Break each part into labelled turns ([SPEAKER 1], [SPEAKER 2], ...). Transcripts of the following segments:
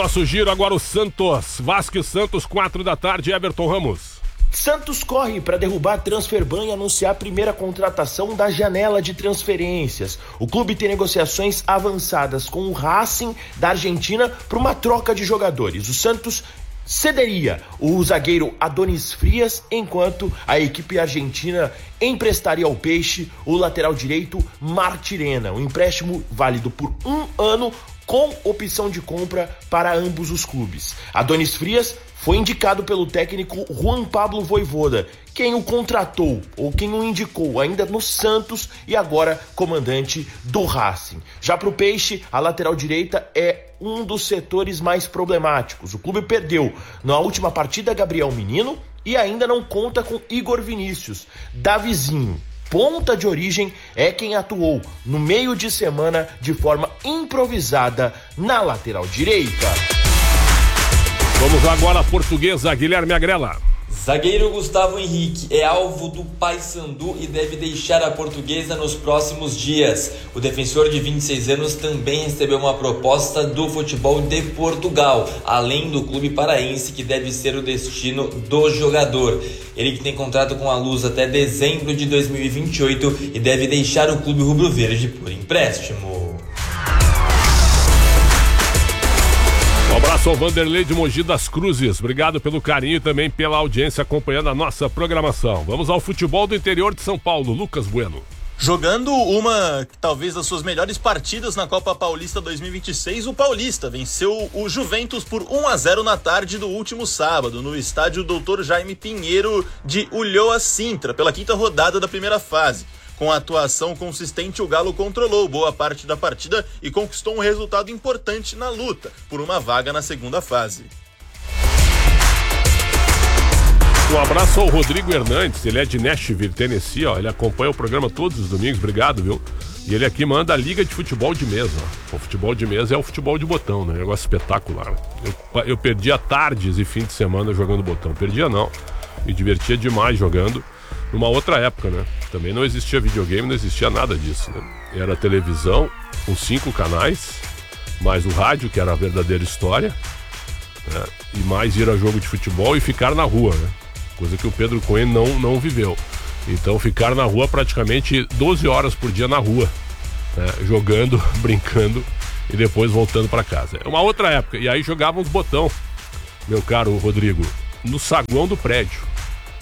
[SPEAKER 1] Nosso giro agora o Santos. Vasco e Santos, 4 da tarde, Everton Ramos.
[SPEAKER 2] Santos corre para derrubar a Transferban e anunciar a primeira contratação da janela de transferências. O clube tem negociações avançadas com o Racing da Argentina para uma troca de jogadores. O Santos cederia o zagueiro Adonis Frias, enquanto a equipe argentina emprestaria ao Peixe o lateral direito Martirena. Um empréstimo válido por 1 ano com opção de compra para ambos os clubes. Adonis Frias foi indicado pelo técnico Juan Pablo Vojvoda, quem o contratou ou quem o indicou ainda no Santos e agora comandante do Racing. Já para o Peixe, a lateral direita é um dos setores mais problemáticos. O clube perdeu na última partida Gabriel Menino e ainda não conta com Igor Vinícius. Davizinho, ponta de origem, é quem atuou no meio de semana de forma improvisada na lateral direita.
[SPEAKER 1] Vamos agora à Portuguesa, Guilherme Agrela.
[SPEAKER 3] Zagueiro Gustavo Henrique é alvo do Paysandu e deve deixar a Portuguesa nos próximos dias. O defensor de 26 anos também recebeu uma proposta do futebol de Portugal, além do clube paraense, que deve ser o destino do jogador. Ele que tem contrato com a Luz até dezembro de 2028 e deve deixar o clube rubro-verde por empréstimo.
[SPEAKER 1] Um abraço ao Vanderlei de Mogi das Cruzes. Obrigado pelo carinho e também pela audiência acompanhando a nossa programação. Vamos ao futebol do interior de São Paulo. Lucas Bueno.
[SPEAKER 4] Jogando uma, talvez, das suas melhores partidas na Copa Paulista 2026, o Paulista venceu o Juventus por 1-0 na tarde do último sábado, no estádio Dr. Jaime Pinheiro de Ulloa Sintra, pela 5ª rodada da primeira fase. Com a atuação consistente, o Galo controlou boa parte da partida e conquistou um resultado importante na luta por uma vaga na segunda fase.
[SPEAKER 1] Um abraço ao Rodrigo Hernandes, ele é de Nashville, Tennessee, ó. Ele acompanha o programa todos os domingos, obrigado, viu? E ele aqui manda a Liga de Futebol de Mesa, ó. O futebol de mesa é o futebol de botão, né? Negócio espetacular. Eu perdia tardes e fim de semana jogando botão. Perdia não, me divertia demais jogando. Numa outra época, né? Também não existia videogame, não existia nada disso, né? Era televisão com 5 canais, mais o rádio, que era a verdadeira história, né? E mais ir a jogo de futebol e ficar na rua, né? Coisa que o Pedro Cunha não viveu. Então ficar na rua praticamente 12 horas por dia na rua, né? Jogando, brincando e depois voltando para casa. É uma outra época. E aí jogávamos botão, meu caro Rodrigo, no saguão do prédio.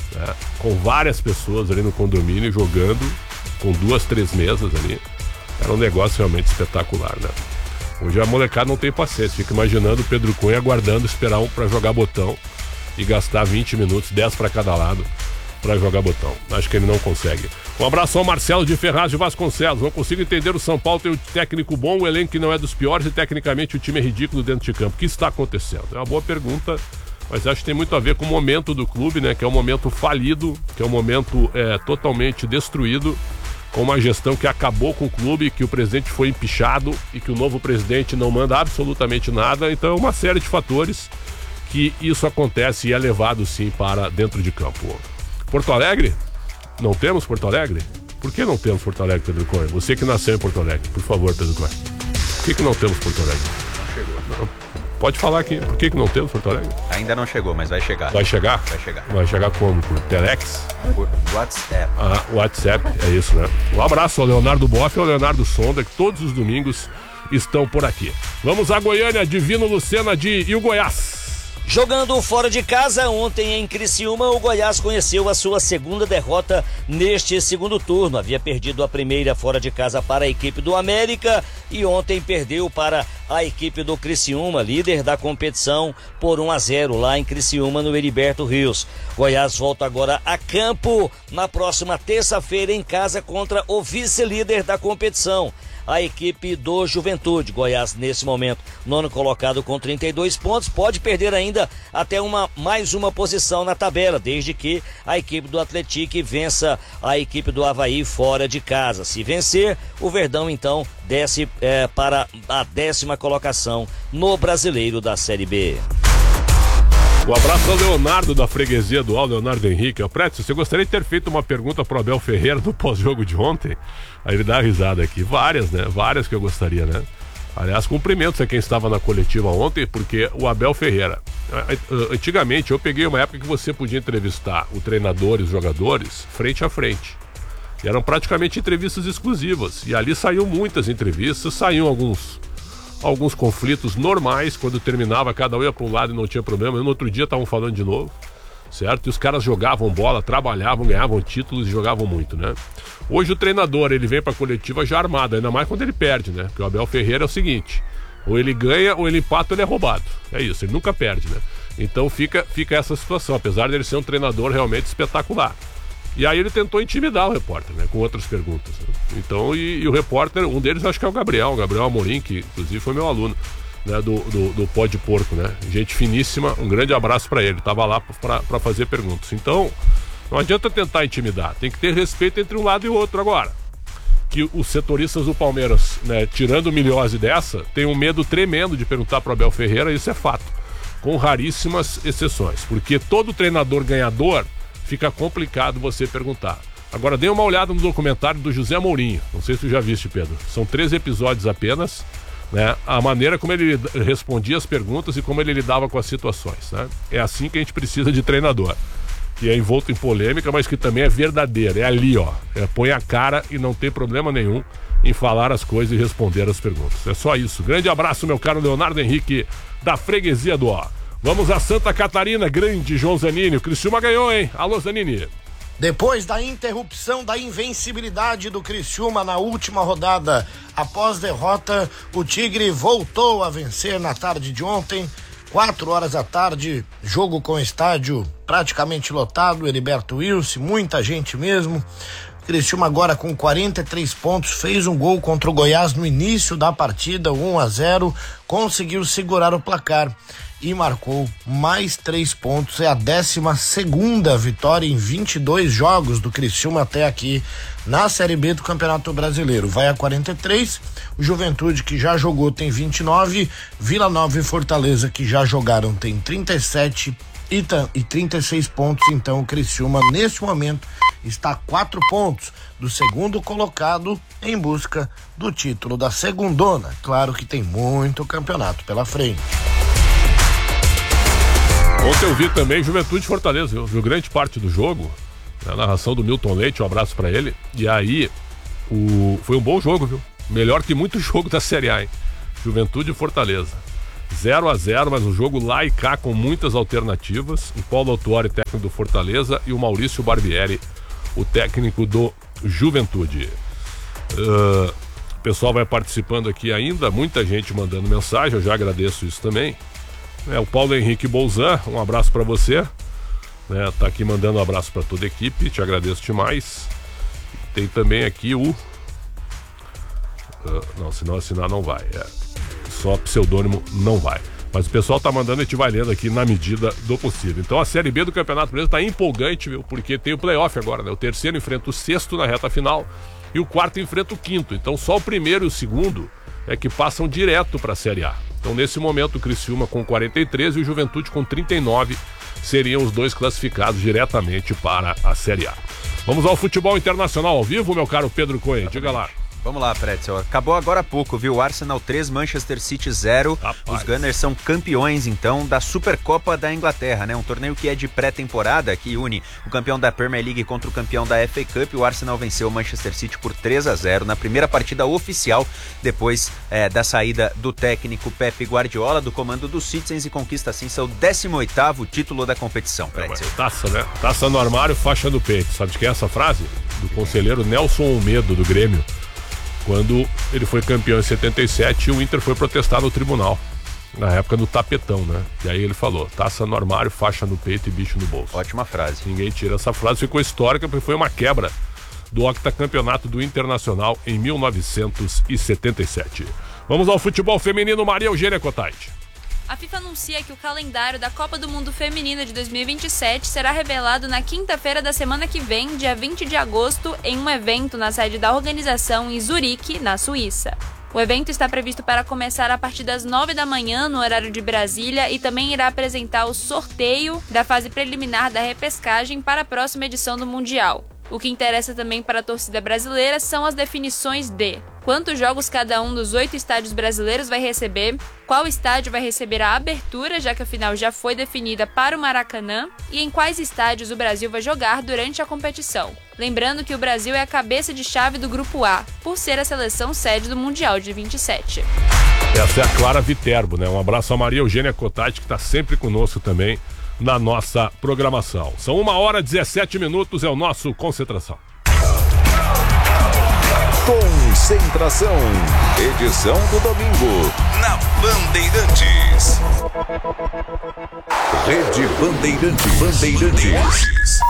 [SPEAKER 1] Com várias pessoas ali no condomínio jogando, com 2, 3 mesas ali. Era um negócio realmente espetacular, né? Hoje a molecada não tem paciência, fica imaginando o Pedro Cunha aguardando esperar um para jogar botão e gastar 20 minutos, 10 para cada lado, para jogar botão. Acho que ele não consegue. Um abraço ao Marcelo de Ferraz de Vasconcelos. Não consigo entender, o São Paulo tem um técnico bom, o elenco que não é dos piores e tecnicamente o time é ridículo dentro de campo. O que está acontecendo? É uma boa pergunta, mas acho que tem muito a ver com o momento do clube, né? Que é um momento falido, que é um momento totalmente destruído, com uma gestão que acabou com o clube, que o presidente foi empichado e que o novo presidente não manda absolutamente nada. Então é uma série de fatores que isso acontece e é levado sim para dentro de campo. Porto Alegre? Não temos Porto Alegre? Por que não temos Porto Alegre, Pedro Cunha? Você que nasceu em Porto Alegre, por favor, Pedro Cunha. Por que não temos Porto Alegre?
[SPEAKER 5] Não chegou.
[SPEAKER 1] Não. Pode falar aqui, por que não temos Porto Alegre?
[SPEAKER 5] Ainda não chegou, mas vai chegar.
[SPEAKER 1] Vai chegar?
[SPEAKER 5] Vai chegar.
[SPEAKER 1] Vai chegar como? Por Telex?
[SPEAKER 5] Por WhatsApp.
[SPEAKER 1] Ah, WhatsApp, é isso, né? Um abraço ao Leonardo Boff e ao Leonardo Sonda, que todos os domingos estão por aqui. Vamos a Goiânia, Divino Lucena e o Goiás.
[SPEAKER 6] Jogando fora de casa, ontem em Criciúma, o Goiás conheceu a sua segunda derrota neste segundo turno. Havia perdido a primeira fora de casa para a equipe do América e ontem perdeu para a equipe do Criciúma, líder da competição, por 1-0 lá em Criciúma, no Heriberto Rios. Goiás volta agora a campo na próxima terça-feira em casa contra o vice-líder da competição, a equipe do Juventude. Goiás, nesse momento, nono colocado com 32 pontos, pode perder ainda até mais uma posição na tabela, desde que a equipe do Atlético vença a equipe do Avaí fora de casa. Se vencer, o Verdão, então, desce para a 10ª colocação no Brasileiro da Série B.
[SPEAKER 1] Um abraço ao Leonardo da freguesia do Leonardo Henrique. Preto, você gostaria de ter feito uma pergunta pro Abel Ferreira no pós-jogo de ontem? Aí ele dá uma risada aqui. Várias, né? Várias que eu gostaria, né? Aliás, cumprimentos a quem estava na coletiva ontem, porque o Abel Ferreira, antigamente eu peguei uma época que você podia entrevistar o treinador e os jogadores frente a frente. E eram praticamente entrevistas exclusivas. E ali saíam muitas entrevistas, saíam alguns conflitos normais, quando terminava, cada um ia para um lado e não tinha problema. E no outro dia estavam falando de novo, certo? E os caras jogavam bola, trabalhavam, ganhavam títulos e jogavam muito, né? Hoje o treinador, ele vem para a coletiva já armado, ainda mais quando ele perde, né? Porque o Abel Ferreira é o seguinte, ou ele ganha, ou ele empata, ou ele é roubado. É isso, ele nunca perde, né? Então fica essa situação, apesar de ele ser um treinador realmente espetacular. E aí ele tentou intimidar o repórter, né? Com outras perguntas, né? Então, e o repórter, um deles acho que é o Gabriel Amorim, que inclusive foi meu aluno, né? Do Pó de Porco, né? Gente finíssima, um grande abraço para ele, tava lá para fazer perguntas. Então, não adianta tentar intimidar, tem que ter respeito entre um lado e o outro. Agora, que os setoristas do Palmeiras, né, tirando o Miliose dessa, tem um medo tremendo de perguntar para o Abel Ferreira, isso é fato, com raríssimas exceções, porque todo treinador ganhador fica complicado você perguntar. Agora, dê uma olhada no documentário do José Mourinho, não sei se tu já viste, Pedro, são 3 episódios apenas, né, a maneira como ele respondia as perguntas e como ele lidava com as situações, né? É assim que a gente precisa de treinador, que é envolto em polêmica, mas que também é verdadeiro, é ali, ó, põe a cara e não tem problema nenhum em falar as coisas e responder as perguntas, é só isso. Grande abraço, meu caro Leonardo Henrique, da freguesia do Ó. Vamos a Santa Catarina, grande João Zanini, o Criciúma ganhou, hein? Alô, Zanini.
[SPEAKER 7] Depois da interrupção da invencibilidade do Criciúma na última rodada, após derrota, o Tigre voltou a vencer na tarde de ontem, 4 horas da tarde, jogo com estádio praticamente lotado, Heriberto Wilson, muita gente mesmo. Criciúma agora com 43 pontos, fez um gol contra o Goiás no início da partida, 1-0, conseguiu segurar o placar e marcou mais 3 pontos. É a 12ª vitória em 22 jogos do Criciúma até aqui na Série B do Campeonato Brasileiro. Vai a 43, o Juventude, que já jogou, tem 29, Vila Nova e Fortaleza, que já jogaram, tem 37 e 36 pontos. Então o Criciúma neste momento está a 4 pontos do segundo colocado em busca do título da segundona. Claro que tem muito campeonato pela frente.
[SPEAKER 1] Ontem eu vi também Juventude e Fortaleza, viu grande parte do jogo, a narração do Milton Leite, um abraço pra ele. E aí, foi um bom jogo, viu? Melhor que muito jogo da Série A, hein? Juventude e Fortaleza. 0-0, mas um jogo lá e cá com muitas alternativas. O Paulo Autuori, técnico do Fortaleza, e o Maurício Barbieri, o técnico do Juventude. O pessoal vai participando aqui ainda, muita gente mandando mensagem, eu já agradeço isso também. O Paulo Henrique Bolzan, um abraço para você, né, tá aqui mandando um abraço para toda a equipe, te agradeço demais. Tem também aqui o não, se não assinar não vai, só pseudônimo não vai, mas o pessoal tá mandando, a gente vai lendo aqui na medida do possível. Então a Série B do Campeonato Brasileiro tá empolgante, viu, porque tem o playoff agora, né? O terceiro enfrenta o sexto na reta final e o quarto enfrenta o quinto, então só o primeiro e o segundo é que passam direto para a Série A. Então nesse momento o Criciúma com 43 e o Juventude com 39 seriam os dois classificados diretamente para a Série A. Vamos ao futebol internacional ao vivo, meu caro Pedro Coelho, diga lá.
[SPEAKER 5] Vamos lá, Pretzel. Acabou agora há pouco, viu? Arsenal 3, Manchester City 0. Os Gunners são campeões, então, da Supercopa da Inglaterra, né? Um torneio que é de pré-temporada, que une o campeão da Premier League contra o campeão da FA Cup. O Arsenal venceu o Manchester City por 3-0 na primeira partida oficial, depois da saída do técnico Pep Guardiola, do comando dos Citizens, e conquista assim seu 18º título da competição, Pretzel.
[SPEAKER 1] Taça, né? Taça no armário, faixa no peito. Sabe de quem é essa frase? Do conselheiro Nelson Almedo, do Grêmio. Quando ele foi campeão em 77, o Inter foi protestar no tribunal, na época do tapetão, né? E aí ele falou, taça no armário, faixa no peito e bicho no bolso.
[SPEAKER 5] Ótima frase.
[SPEAKER 1] Ninguém tira essa frase, ficou histórica porque foi uma quebra do octacampeonato do Internacional em 1977. Vamos ao futebol feminino, Maria Eugênia Cotaiti.
[SPEAKER 8] A FIFA anuncia que o calendário da Copa do Mundo Feminina de 2027 será revelado na quinta-feira da semana que vem, dia 20 de agosto, em um evento na sede da organização em Zurique, na Suíça. O evento está previsto para começar a partir das 9 da manhã, no horário de Brasília, e também irá apresentar o sorteio da fase preliminar da repescagem para a próxima edição do Mundial. O que interessa também para a torcida brasileira são as definições de quantos jogos cada um dos 8 estádios brasileiros vai receber, qual estádio vai receber a abertura, já que a final já foi definida para o Maracanã, e em quais estádios o Brasil vai jogar durante a competição. Lembrando que o Brasil é a cabeça de chave do Grupo A, por ser a seleção sede do Mundial de 27.
[SPEAKER 1] Essa é a Clara Viterbo, né? Um abraço a Maria Eugênia Cotati, que está sempre conosco também na nossa programação. São 1h17, é o nosso Concentração.
[SPEAKER 9] Concentração, edição do domingo, na Bandeirantes. Rede Bandeirantes.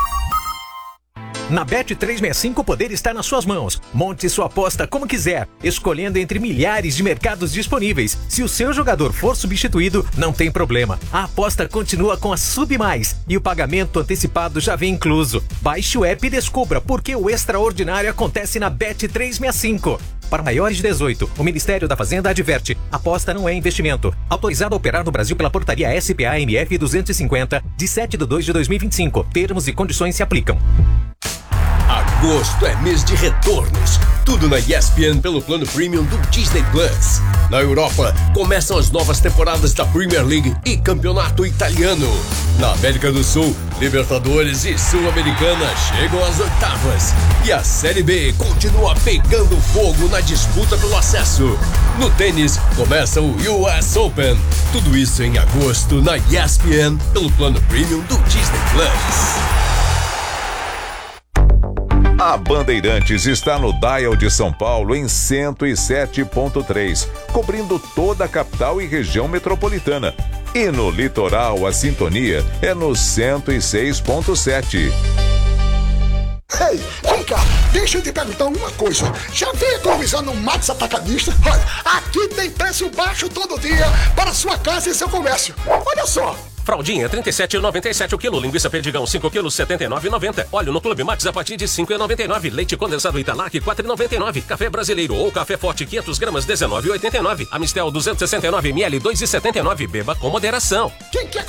[SPEAKER 10] Na Bet365 o poder está nas suas mãos. Monte sua aposta como quiser, escolhendo entre milhares de mercados disponíveis. Se o seu jogador for substituído, não tem problema. A aposta continua com a Sub Mais e o pagamento antecipado já vem incluso. Baixe o app e descubra por que o extraordinário acontece na Bet365. Para maiores de 18, o Ministério da Fazenda adverte: aposta não é investimento. Autorizado a operar no Brasil pela portaria SPA-MF 250, de 7/2/2025. Termos e condições se aplicam.
[SPEAKER 11] Agosto é mês de retornos. Tudo na ESPN pelo plano premium do Disney Plus. Na Europa, começam as novas temporadas da Premier League e Campeonato Italiano. Na América do Sul, Libertadores e Sul-Americana chegam às oitavas. E a Série B continua pegando fogo na disputa pelo acesso. No tênis, começa o US Open. Tudo isso em agosto na ESPN pelo plano premium do Disney Plus.
[SPEAKER 9] A Bandeirantes está no dial de São Paulo em 107.3, cobrindo toda a capital e região metropolitana. E no litoral, a sintonia é no 106.7.
[SPEAKER 12] Ei, vem cá, deixa eu te perguntar uma coisa. Já veio economizar no Max Atacadista? Olha, aqui tem preço baixo todo dia para sua casa e seu comércio. Olha só.
[SPEAKER 11] Fraldinha, R$ 37,97 o quilo. Linguiça Perdigão, 5 quilos, R$ 79,90. Óleo no Clube Max a partir de R$ 5,99. Leite condensado Italac, R$ 4,99. Café brasileiro ou café forte, 500 gramas, R$ 19,89. Amistel, 269 ml, R$ 2,79. Beba com moderação.
[SPEAKER 12] Quem quer